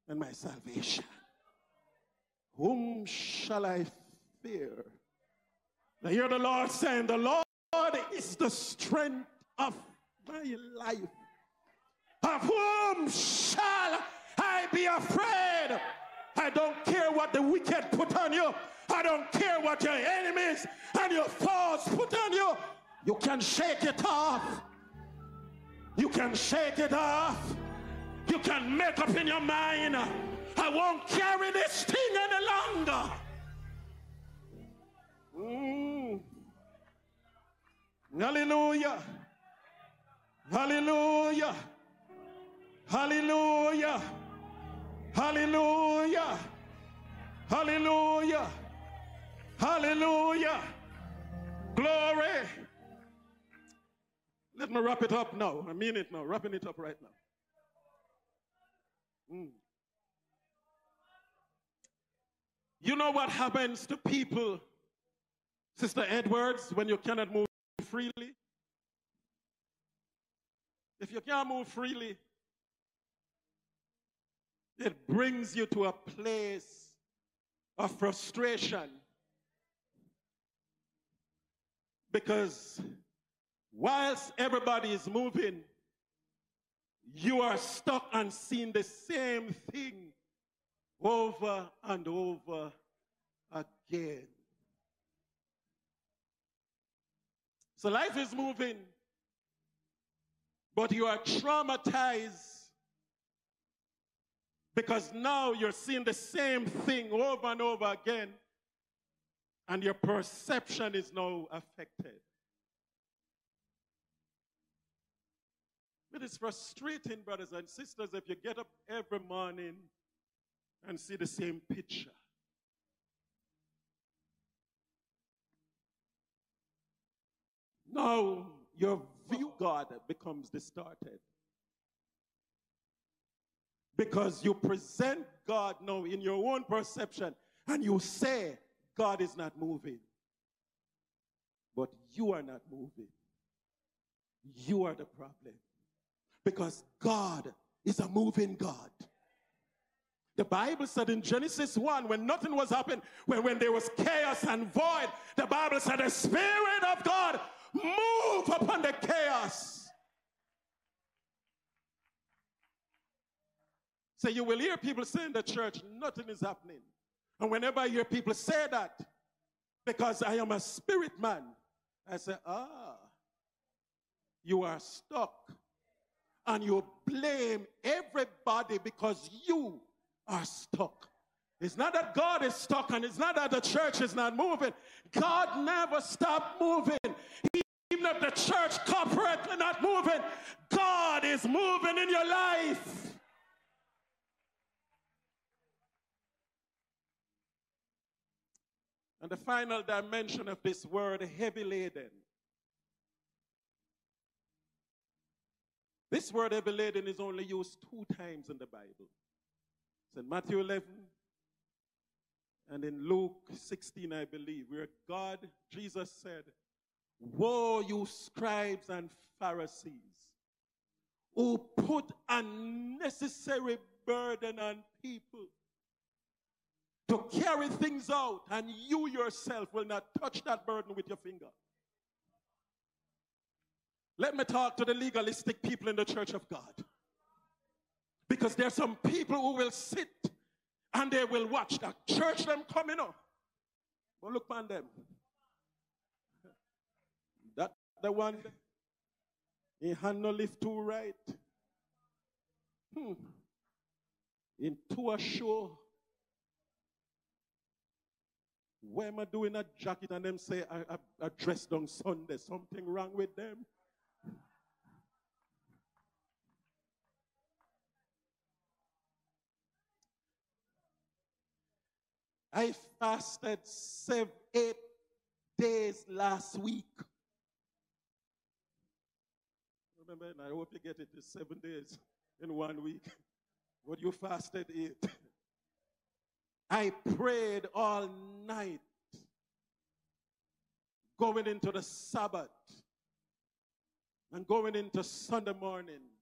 and my salvation. Whom shall I fear? I hear the Lord saying, the Lord is the strength of my life. Of whom shall I be afraid? I don't care what the wicked put on you. I don't care what your enemies and your foes put on you. You can shake it off. You can shake it off. You can make up in your mind, I won't carry this thing any longer. Hallelujah. Hallelujah. Hallelujah. Hallelujah. Hallelujah. Hallelujah. Glory. Let me wrap it up now. I mean it now. Wrapping it up right now. You know what happens to people, Sister Edwards, when you cannot move freely? If you can't move freely, it brings you to a place of frustration. Because whilst everybody is moving, you are stuck and seeing the same thing over and over again. So life is moving, but you are traumatized because now you're seeing the same thing over and over again, and your perception is now affected. It is frustrating, brothers and sisters, if you get up every morning and see the same picture. Now, your view of God becomes distorted. Because you present God now in your own perception and you say God is not moving. But you are not moving. You are the problem. Because God is a moving God. The Bible said in Genesis 1, when nothing was happening, when there was chaos and void, the Bible said the Spirit of God moved upon the chaos. So you will hear people say in the church, nothing is happening. And whenever I hear people say that, because I am a spirit man, I say, you are stuck. And you blame everybody because you are stuck. It's not that God is stuck, and it's not that the church is not moving. God never stopped moving. Even if the church corporately not moving, God is moving in your life. And the final dimension of this word, heavy laden. This word heavy laden is only used 2 times in the Bible. It's in Matthew 11 and in Luke 16, I believe, where Jesus said, woe you scribes and Pharisees who put unnecessary burden on people to carry things out, and you yourself will not touch that burden with your finger. Let me talk to the legalistic people in the church of God. Because there are some people who will sit and they will watch that church them coming up. But look on them. That the one, he hand no lift too right. Into a show. Why am I doing a jacket and them say I dressed on Sunday? Something wrong with them? I fasted 8 days last week. Remember, and I hope you get it to 7 days in 1 week. But you fasted 8. I prayed all night going into the Sabbath and going into Sunday morning.